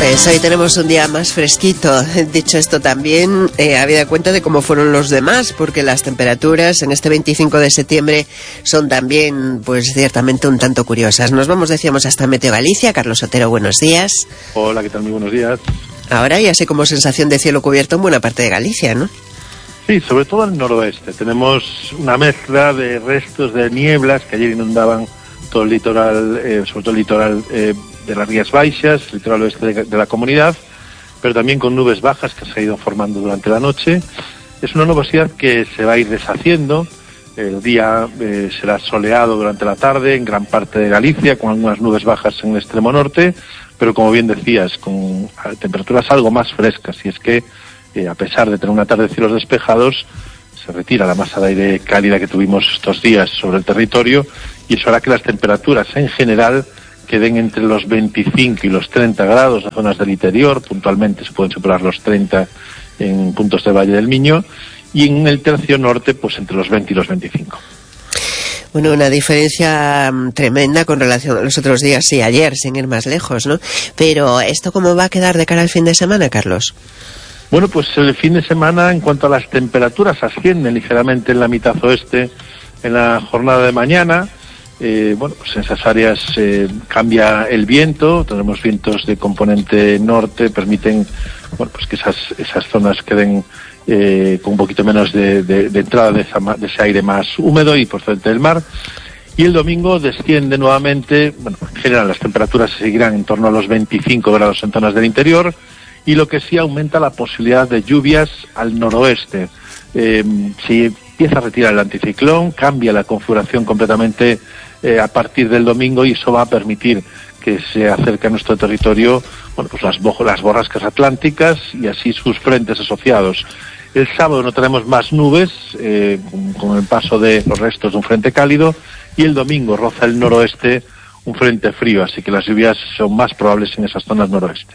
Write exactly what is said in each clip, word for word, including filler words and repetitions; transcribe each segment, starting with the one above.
Pues hoy tenemos un día más fresquito. Dicho esto también, eh, habida cuenta de cómo fueron los demás, porque las temperaturas en este veinticinco de septiembre son también, pues ciertamente un tanto curiosas. Nos vamos, decíamos, hasta Meteo Galicia. Carlos Otero, buenos días. Hola, ¿qué tal? Muy buenos días. Ahora ya sé como sensación de cielo cubierto en buena parte de Galicia, ¿no? Sí, sobre todo al noroeste. Tenemos una mezcla de restos de nieblas que ayer inundaban todo el litoral, eh, sobre todo el litoral eh, de las Rías Baixas, el litoral oeste de, de la comunidad, pero también con nubes bajas que se han ido formando durante la noche. Es una nubosidad que se va a ir deshaciendo. El día eh, será soleado durante la tarde en gran parte de Galicia, con algunas nubes bajas en el extremo norte, pero como bien decías, con temperaturas algo más frescas, y es que eh, a pesar de tener una tarde de cielos despejados, se retira la masa de aire cálida que tuvimos estos días sobre el territorio, y eso hará que las temperaturas en general queden entre los veinticinco y los treinta grados en zonas del interior. Puntualmente se pueden superar los treinta en puntos del Valle del Miño, y en el tercio norte pues entre los veinte y los veinticinco. Bueno, una diferencia um, tremenda con relación a los otros días y ayer, sin ir más lejos, ¿no? Pero ¿esto cómo va a quedar de cara al fin de semana, Carlos? Bueno, pues el fin de semana, en cuanto a las temperaturas, ascienden ligeramente en la mitad oeste en la jornada de mañana. Eh, bueno, pues en esas áreas eh, cambia el viento, tenemos vientos de componente norte, permiten, bueno, pues que esas esas zonas queden eh, con un poquito menos de, de, de entrada de, esa, de ese aire más húmedo y procedente del mar. Y el domingo desciende nuevamente. Bueno, en general las temperaturas seguirán en torno a los veinticinco grados en zonas del interior, y lo que sí aumenta la posibilidad de lluvias al noroeste. Eh, si empieza a retirar el anticiclón, cambia la configuración completamente eh, a partir del domingo, y eso va a permitir que se acerque a nuestro territorio, bueno, pues las, bo- las borrascas atlánticas y así sus frentes asociados. El sábado no tenemos más nubes, eh, con, con el paso de los restos de un frente cálido, y el domingo roza el noroeste un frente frío, así que las lluvias son más probables en esas zonas noroeste.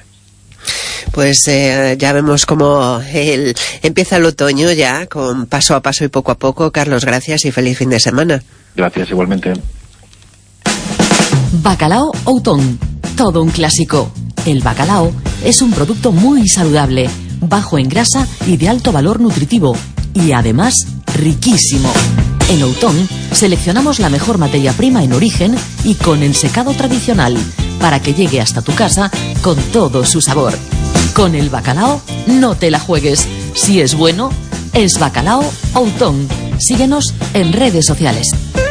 Pues eh, ya vemos cómo el, empieza el otoño ya, con paso a paso y poco a poco. Carlos, gracias y feliz fin de semana. Gracias, igualmente. Bacalao Outón, todo un clásico. El bacalao es un producto muy saludable, bajo en grasa y de alto valor nutritivo, y además riquísimo. En Outón seleccionamos la mejor materia prima en origen y con ensecado tradicional, para que llegue hasta tu casa con todo su sabor. Con el bacalao no te la juegues. Si es bueno, es Bacalao Outón. Síguenos en redes sociales.